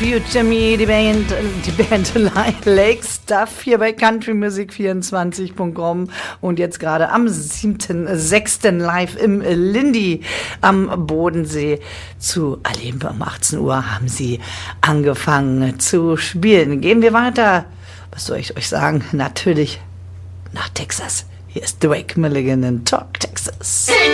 Future Me, die Band Lake Stuff hier bei countrymusic24.com und jetzt gerade am 7.6. live im Lindy am Bodensee zu erleben. Um 18 Uhr haben sie angefangen zu spielen. Gehen wir weiter. Was soll ich euch sagen? Natürlich nach Texas. Hier ist Drake Milligan in Talk, Texas.